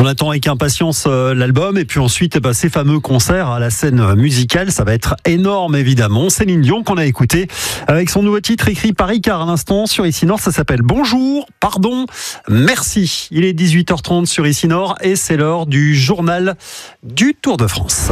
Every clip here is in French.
attend avec impatience l'album et puis ensuite ces fameux concerts à la scène musicale. Ça va être énorme évidemment. Céline Dion qu'on a écouté avec son nouveau titre écrit par Ricard à l'instant sur Ici Nord. Ça s'appelle Bonjour, pardon, merci. Il est 18h30 sur Ici Nord et c'est l'heure du journal du Tour de France.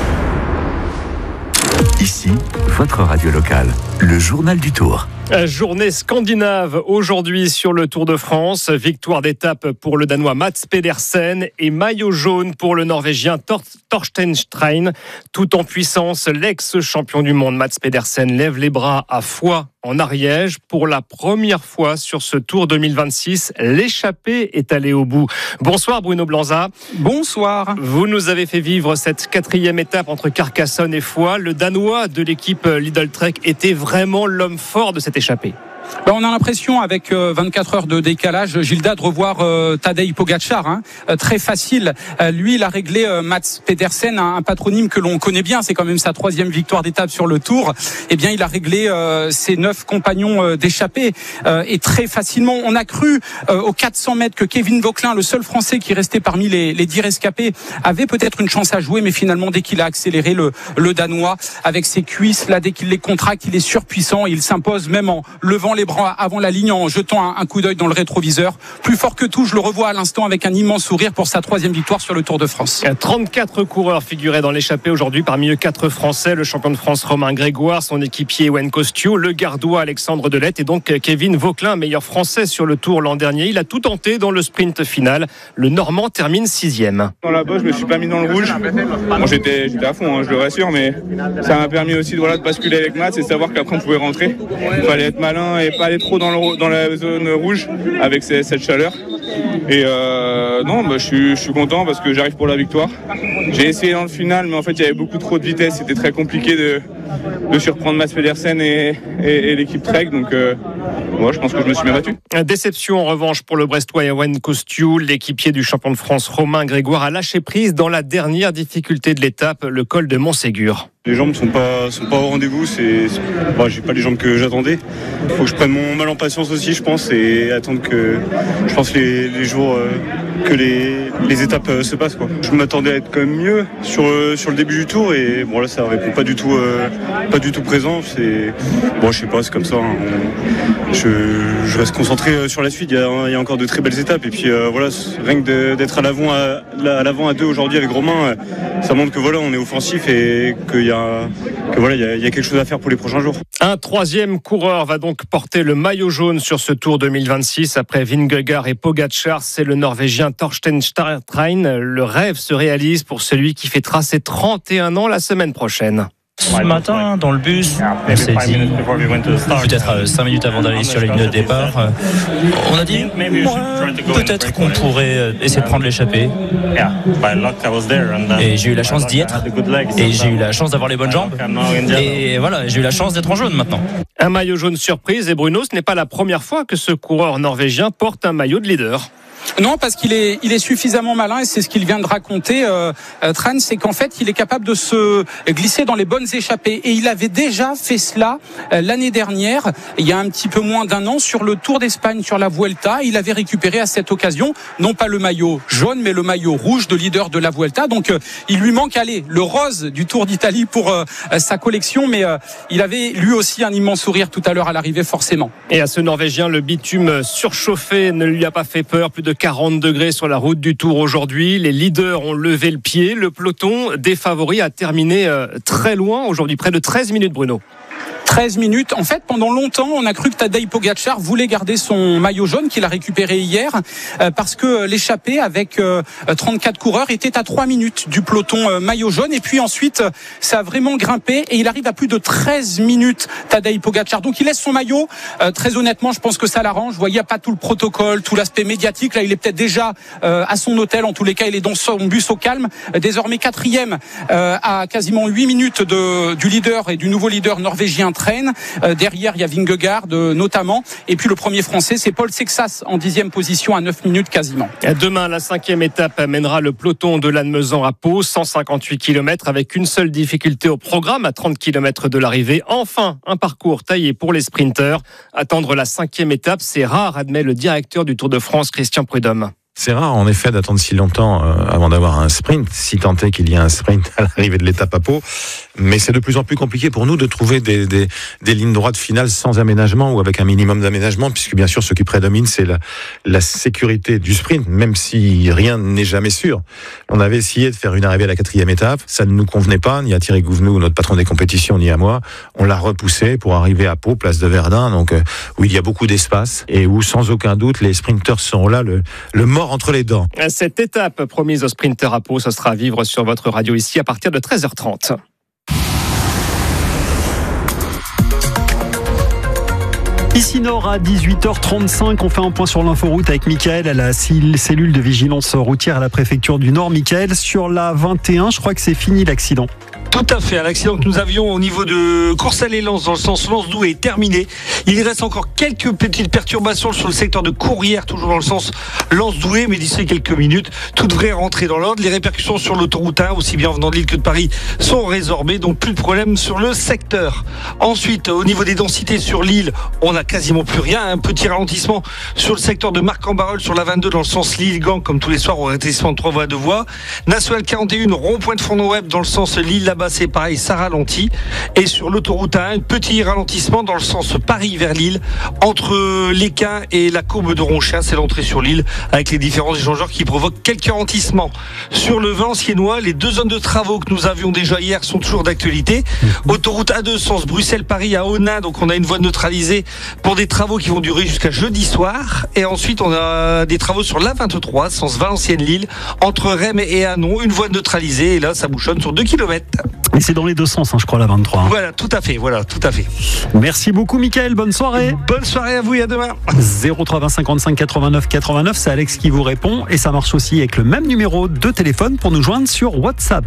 Ici, votre radio locale, le journal du Tour. Journée scandinave aujourd'hui sur le Tour de France. Victoire d'étape pour le Danois Mats Pedersen et maillot jaune pour le Norvégien Torsten Stein. Tout en puissance, l'ex-champion du monde Mats Pedersen lève les bras à Foix en Ariège. Pour la première fois sur ce Tour 2026, l'échappée est allée au bout. Bonsoir Bruno Blanza. Bonsoir. Vous nous avez fait vivre cette 4e étape entre Carcassonne et Foix. Le Danois de l'équipe Lidl Trek était vraiment l'homme fort de cette échappée. On a l'impression, avec 24 heures de décalage, Gilda, de revoir Tadej Pogačar. Très facile. Lui, il a réglé Mats Pedersen, un patronyme que l'on connaît bien. C'est quand même sa 3e victoire d'étape sur le Tour. Eh bien, il a réglé ses 9 compagnons d'échappée. Et très facilement, on a cru aux 400 mètres que Kevin Vauquelin, le seul Français qui restait parmi les 10 rescapés, avait peut-être une chance à jouer. Mais finalement, dès qu'il a accéléré le Danois, avec ses cuisses, là, dès qu'il les contracte, il est surpuissant. Il s'impose même en levant les bras avant la ligne, en jetant un coup d'œil dans le rétroviseur. Plus fort que tout, je le revois à l'instant avec un immense sourire pour sa 3e victoire sur le Tour de France. 34 coureurs figuraient dans l'échappée aujourd'hui, parmi eux 4 Français, le champion de France Romain Grégoire, son équipier Ewen Kostyo, le gardois Alexandre Delette et donc Kevin Vauquelin, meilleur Français sur le Tour l'an dernier. Il a tout tenté dans le sprint final. Le Normand termine 6e. Dans la bosse, je me suis pas mis dans le rouge. Bon, j'étais à fond, je le rassure, mais ça m'a permis aussi de basculer avec Mats et savoir qu'après on pouvait rentrer. Il fallait être malin et pas aller trop dans la zone rouge avec cette chaleur. Et je suis content parce que j'arrive pour la victoire. J'ai essayé dans le final, mais en fait il y avait beaucoup trop de vitesse. C'était très compliqué de surprendre Mats Pedersen et l'équipe Trek. Donc je pense que je me suis bien battu. Déception en revanche pour le Brestois Ewen Kostyo. L'équipier du champion de France Romain Grégoire a lâché prise dans la dernière difficulté de l'étape, le col de Montségur. Les jambes sont pas au rendez-vous. J'ai pas les jambes que j'attendais. Il faut que je prenne mon mal en patience aussi, je pense, et attendre que les jours que les étapes se passent, quoi. Je m'attendais à être quand même mieux sur le début du tour et là ça répond pas du tout présent. Je sais pas, c'est comme ça. Je reste concentré sur la suite. Il y a encore de très belles étapes et puis rien que d'être à l'avant à 2 aujourd'hui avec Romain, ça montre que on est offensif et qu'il y a quelque chose à faire pour les prochains jours. Un 3e coureur va donc porter le maillot jaune sur ce Tour 2026 après Vingegaard et Pogačar. C'est le Norvégien Torsten Stein. Le rêve se réalise pour celui qui fêtera ses 31 ans la semaine prochaine. Ce matin, dans le bus, on s'est dit, peut-être 5 minutes avant d'aller sur la ligne de départ, on a dit, peut-être qu'on pourrait essayer de prendre l'échappée. Et j'ai eu la chance d'y être. Et j'ai eu la chance d'avoir les bonnes jambes. Et voilà, j'ai eu la chance d'être en jaune maintenant. Un maillot jaune surprise. Et Bruno, ce n'est pas la première fois que ce coureur norvégien porte un maillot de leader. Non, parce qu'il est suffisamment malin et c'est ce qu'il vient de raconter, Tran, c'est qu'en fait il est capable de se glisser dans les bonnes échappées et il avait déjà fait cela l'année dernière, il y a un petit peu moins d'un an, sur le Tour d'Espagne, sur la Vuelta. Il avait récupéré à cette occasion non pas le maillot jaune mais le maillot rouge de leader de la Vuelta. Donc il lui manque le rose du Tour d'Italie pour sa collection, mais il avait lui aussi un immense sourire tout à l'heure à l'arrivée forcément. Et à ce Norvégien, le bitume surchauffé ne lui a pas fait peur. Plus de 40 degrés sur la route du Tour aujourd'hui. Les leaders ont levé le pied. Le peloton des favoris a terminé très loin aujourd'hui, près de 13 minutes, Bruno. 13 minutes. En fait, pendant longtemps, on a cru que Tadej Pogačar voulait garder son maillot jaune qu'il a récupéré hier parce que l'échappée avec 34 coureurs était à 3 minutes du peloton maillot jaune. Et puis ensuite, ça a vraiment grimpé et il arrive à plus de 13 minutes, Tadej Pogačar. Donc il laisse son maillot. Très honnêtement, je pense que ça l'arrange. Vous voyez, il n'y a pas tout le protocole, tout l'aspect médiatique. Là, il est peut-être déjà à son hôtel. En tous les cas, il est dans son bus au calme. Désormais 4e à quasiment 8 minutes du leader et du nouveau leader norvégien Train. Derrière, il y a Vingegaard notamment. Et puis le premier français, c'est Paul Sexas en 10e position à 9 minutes quasiment. Demain, la 5e étape amènera le peloton de Lannemezan à Pau, 158 km avec une seule difficulté au programme à 30 km de l'arrivée. Enfin, un parcours taillé pour les sprinteurs. Attendre la 5e étape, c'est rare, admet le directeur du Tour de France, Christian Prudhomme. C'est rare, en effet, d'attendre si longtemps avant d'avoir un sprint, si tant est qu'il y a un sprint à l'arrivée de l'étape à Pau. Mais c'est de plus en plus compliqué pour nous de trouver des lignes droites finales sans aménagement ou avec un minimum d'aménagement, puisque bien sûr, ce qui prédomine, c'est la sécurité du sprint, même si rien n'est jamais sûr. On avait essayé de faire une arrivée à la 4e étape, ça ne nous convenait pas, ni à Thierry Gouvenou, notre patron des compétitions, ni à moi. On l'a repoussé pour arriver à Pau, place de Verdun, donc où il y a beaucoup d'espace et où, sans aucun doute, les sprinteurs seront là, le mort entre les dents. Cette étape promise aux sprinteurs à Pau, ce sera à vivre sur votre radio ici à partir de 13h30. Ici Nord à 18h35, on fait un point sur l'inforoute avec Mickaël à la cellule de vigilance routière à la préfecture du Nord. Mickaël, sur la 21, je crois que c'est fini l'accident. Tout à fait, l'accident que nous avions au niveau de Courcelles-les-Lances dans le sens Lens-Douai est terminé. Il reste encore quelques petites perturbations sur le secteur de Courrières, toujours dans le sens Lens-Douai, mais d'ici quelques minutes, tout devrait rentrer dans l'ordre. Les répercussions sur l'autoroute 1, aussi bien venant de Lille que de Paris, sont résorbées, donc plus de problème sur le secteur. Ensuite, au niveau des densités sur l'île, on n'a quasiment plus rien. Un petit ralentissement sur le secteur de Marc-en-Barœul sur la 22 dans le sens Lille-Gand, comme tous les soirs, au rétablissement de 3 voies à 2 voies. National 41, rond-point de Fourneau-Web dans le sens Lille-là-bas, c'est pareil, ça ralentit. Et sur l'autoroute 1, un petit ralentissement dans le sens Paris vers Lille, entre l'Équin et la courbe de Ronchin, c'est l'entrée sur l'île, avec les différents échangeurs qui provoquent quelques ralentissements. Sur le Valenciennois, les 2 zones de travaux que nous avions déjà hier sont toujours d'actualité. Autoroute A2, sens Bruxelles-Paris à Onnain, donc on a une voie neutralisée pour des travaux qui vont durer jusqu'à jeudi soir. Et ensuite, on a des travaux sur l'A23, sens Valenciennes-Lille, entre Rheims et Hanon, une voie neutralisée. Et là, ça bouchonne sur 2 km. Et c'est dans les deux sens, je crois, la 23. Voilà, tout à fait. Merci beaucoup, Mickaël. Bonne soirée. Bonne soirée à vous et à demain. 03 55 89 89, c'est Alex qui vous répond. Et ça marche aussi avec le même numéro de téléphone pour nous joindre sur WhatsApp.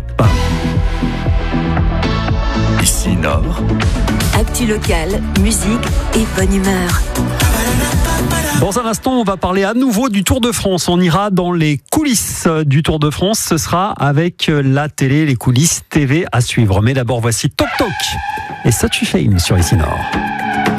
Ici Nord. Actu locale, musique et bonne humeur. Dans un instant, on va parler à nouveau du Tour de France. On ira dans les coulisses du Tour de France. Ce sera avec la télé, les coulisses TV à suivre. Mais d'abord, voici Toc Toc et Such a Shame sur Ici Nord.